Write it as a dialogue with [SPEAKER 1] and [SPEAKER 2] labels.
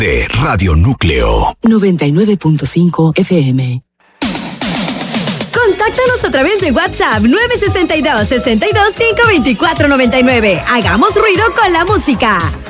[SPEAKER 1] de Radio Núcleo
[SPEAKER 2] 99.5 FM.
[SPEAKER 3] Contáctanos a través de WhatsApp 962-62-524-99. Hagamos ruido con la música.